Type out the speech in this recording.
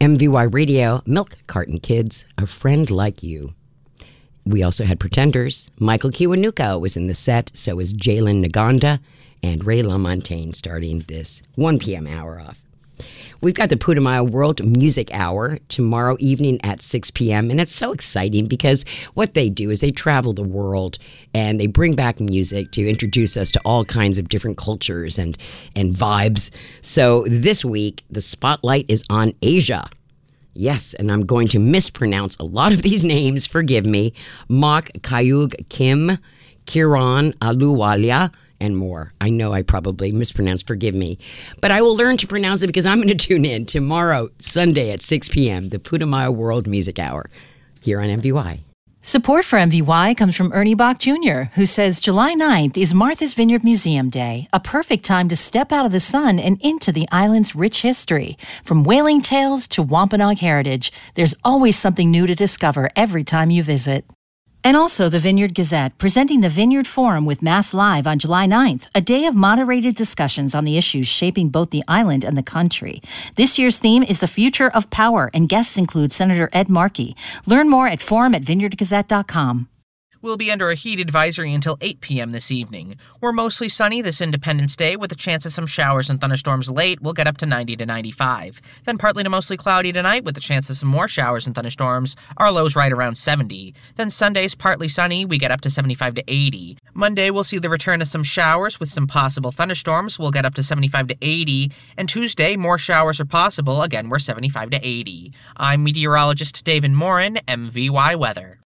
MVY Radio, Milk Carton Kids, A Friend Like You. We also had Pretenders. Michael Kiwanuka was in the set, so was Jalen Naganda and Ray LaMontagne starting this 1 p.m. hour off. We've got the Putumayo World Music Hour tomorrow evening at 6 p.m. And it's so exciting because what they do is they travel the world and they bring back music to introduce us to all kinds of different cultures and vibes. So this week, the spotlight is on Asia. Yes, and I'm going to mispronounce a lot of these names. Forgive me. Mok Kayug Kim, Kiran Aluwalia, and more. I know I probably mispronounced, forgive me. But I will learn to pronounce it because I'm going to tune in tomorrow, Sunday at 6 p.m., the Putumayo World Music Hour, here on MVY. Support for MVY comes from Ernie Bach Jr., who says July 9th is Martha's Vineyard Museum Day, a perfect time to step out of the sun and into the island's rich history. From whaling tales to Wampanoag heritage, there's always something new to discover every time you visit. And also the Vineyard Gazette, presenting the Vineyard Forum with Mass Live on July 9th, a day of moderated discussions on the issues shaping both the island and the country. This year's theme is the future of power, and guests include Senator Ed Markey. Learn more at forum@vineyardgazette.com. We'll be under a heat advisory until 8 p.m. this evening. We're mostly sunny this Independence Day with a chance of some showers and thunderstorms late. We'll get up to 90 to 95. Then partly to mostly cloudy tonight with a chance of some more showers and thunderstorms. Our lows right around 70. Then Sunday's partly sunny. We get up to 75 to 80. Monday, we'll see the return of some showers with some possible thunderstorms. We'll get up to 75 to 80. And Tuesday, more showers are possible. Again, we're 75 to 80. I'm meteorologist David Morin, MVY Weather.